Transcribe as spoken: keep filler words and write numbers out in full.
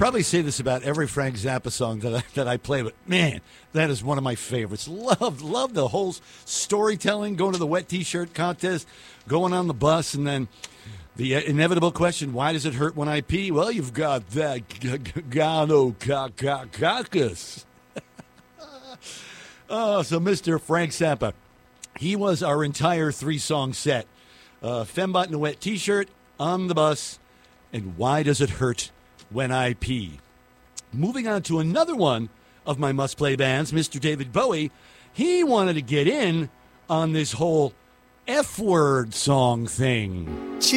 probably say this about every Frank Zappa song that I, that I play, but man, that is one of my favorites. Love, love the whole storytelling, going to the wet T-shirt contest, going on the bus, and then the inevitable question, why does it hurt when I pee? Well, you've got that gonococcus. Oh, so Mister Frank Zappa, he was our entire three-song set. Uh, Fembot in a wet T-shirt, On the Bus, and Why Does It Hurt When I Pee? Moving on to another one of my must-play bands, Mister David Bowie. He wanted to get in on this whole F-word song thing.